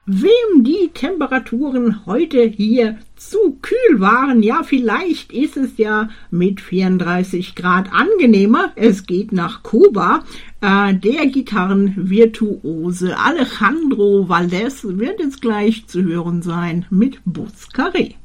Wem die Temperaturen heute hier zu kühl waren, ja, vielleicht ist es ja mit 34 Grad angenehmer. Es geht nach Kuba. Der Gitarrenvirtuose Alejandro Valdés wird jetzt gleich zu hören sein mit Buscaré.